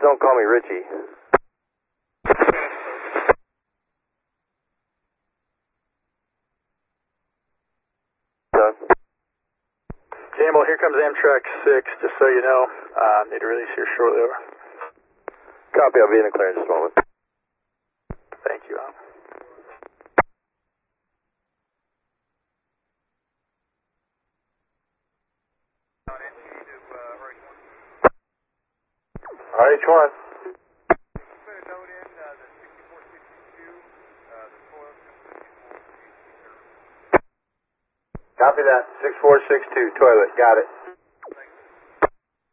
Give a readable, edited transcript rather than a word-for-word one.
don't call me Richie. Campbell, here comes Amtrak 6, just so you know. Need to release here shortly, over. Copy, I'll be in the clearance this moment. Thank you. RH1. Copy that. 6462, toilet, got it.